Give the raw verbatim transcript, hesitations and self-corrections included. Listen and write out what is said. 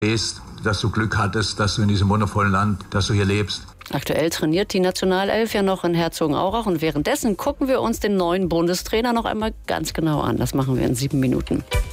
ist, dass du Glück hattest, dass du in diesem wundervollen Land, dass du hier lebst. Aktuell trainiert die Nationalelf ja noch in Herzogenaurach und währenddessen gucken wir uns den neuen Bundestrainer noch einmal ganz genau an. Das machen wir in sieben Minuten.